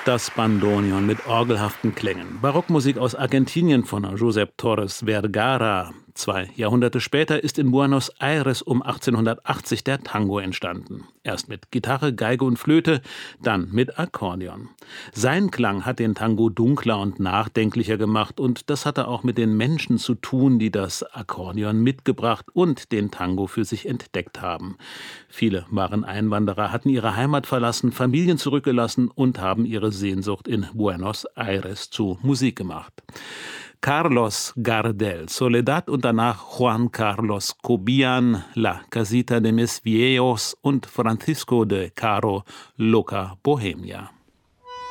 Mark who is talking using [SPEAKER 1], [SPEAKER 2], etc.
[SPEAKER 1] Das Bandoneon mit orgelhaften Klängen. Barockmusik aus Argentinien von Josep Torres Vergara. 2 Jahrhunderte später ist in Buenos Aires um 1880 der Tango entstanden. Erst mit Gitarre, Geige und Flöte, dann mit Akkordeon. Sein Klang hat den Tango dunkler und nachdenklicher gemacht und das hatte auch mit den Menschen zu tun, die das Akkordeon mitgebracht und den Tango für sich entdeckt haben. Viele waren Einwanderer, hatten ihre Heimat verlassen, Familien zurückgelassen und haben ihre Sehnsucht in Buenos Aires zu Musik gemacht. Carlos Gardel, Soledad und danach Juan Carlos Cobian, La Casita de mis Viejos und Francisco de Caro, Loca Bohemia.